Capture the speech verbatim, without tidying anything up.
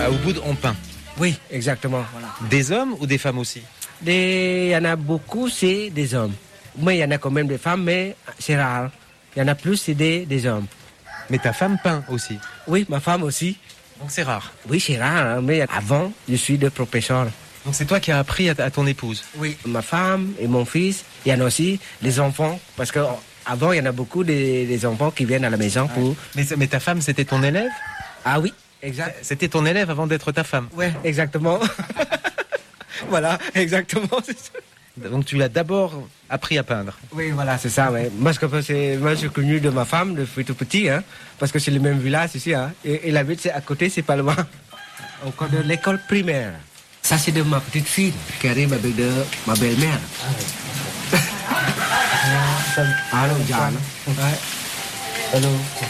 à Ubud, on peint. Oui, exactement. Voilà. Des hommes ou des femmes aussi? Des... Il y en a beaucoup, c'est des hommes. Mais il y en a quand même des femmes, mais c'est rare. Il y en a plus, c'est des, des hommes. Mais ta femme peint aussi? Oui, ma femme aussi. Donc c'est rare? Oui, c'est rare, hein, mais avant, je suis de professeur. Donc c'est toi qui as appris à, à ton épouse? Oui. Ma femme et mon fils, il y en a aussi les enfants, parce qu'avant, il y en a beaucoup des, des enfants qui viennent à la maison pour... Mais, mais ta femme, c'était ton élève? Ah oui, exact. C'était ton élève avant d'être ta femme? Oui, exactement. Voilà, exactement. Donc tu l'as d'abord appris à peindre? Oui, voilà, c'est ça. Ouais. Moi, c'est, moi, je suis connu de ma femme depuis tout petit, hein, parce que c'est le même village ici. Hein, et, et la ville, c'est à côté, c'est pas loin. Au cours de l'école primaire. Ça, c'est de ma petite fille qui arrive avec de ma belle-mère. Allô, Jeanne. Allô.